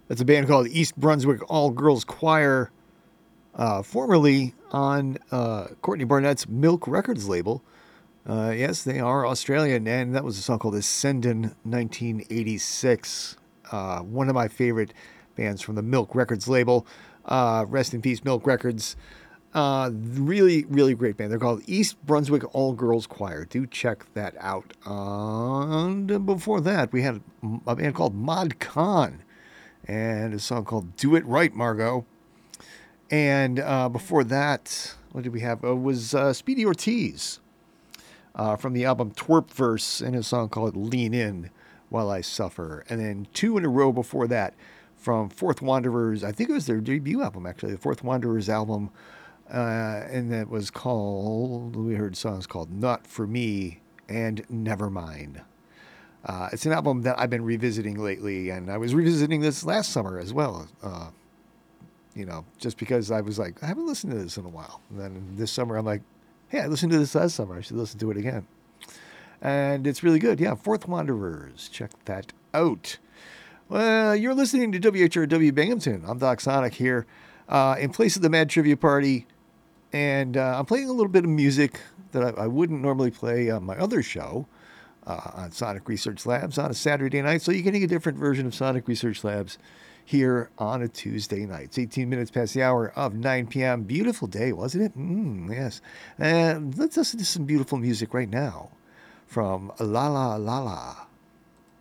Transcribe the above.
That's a band called East Brunswick All Girls Choir, formerly on Courtney Barnett's Milk Records label. Yes, they are Australian, and that was a song called Ascendant 1986. One of my favorite bands from the Milk Records label. Rest in peace, Milk Records. Really, really great band. They're called East Brunswick All Girls Choir. Do check that out. And before that, we had a band called Mod Con and a song called Do It Right, Margot. And before that, what did we have? It was Speedy Ortiz from the album Twerpverse and a song called Lean In While I Suffer. And then two in a row before that from Fourth Wanderers. I think it was their debut album, actually, the Fourth Wanderers album. And that was called, we heard songs called Not For Me and Nevermind. It's an album that I've been revisiting lately, and I was revisiting this last summer as well. Just because I was like, I haven't listened to this in a while. And then this summer, I'm like, hey, I listened to this last summer. I should listen to it again. And it's really good. Yeah, Fourth Wanderers. Check that out. Well, you're listening to WHRW Binghamton. I'm Doc Sonic here in place of the Mad Trivia Party. And I'm playing a little bit of music that I wouldn't normally play on my other show on Sonic Research Labs on a Saturday night. So you're getting a different version of Sonic Research Labs here on a Tuesday night. It's 18 minutes past the hour of 9 p.m. Beautiful day, wasn't it? Yes. And let's listen to some beautiful music right now from La La La La.